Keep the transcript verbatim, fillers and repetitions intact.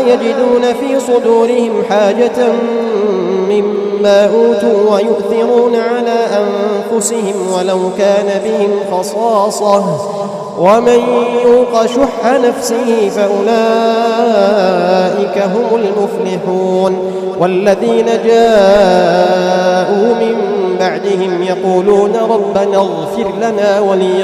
يجدون في صدورهم حاجة مما أوتوا ويؤثرون على أنفسهم ولو كان بهم خصاصة ومن يوق شح نفسه فأولئك هم المفلحون. والذين جاءوا من بعدهم يقولون ربنا اغفر لنا ولي